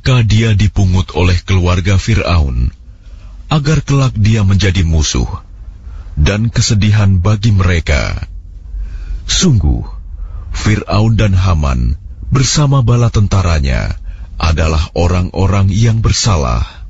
maka dia dipungut oleh keluarga Fir'aun, agar kelak dia menjadi musuh, dan kesedihan bagi mereka. Sungguh, Fir'aun dan Haman bersama bala tentaranya adalah orang-orang yang bersalah.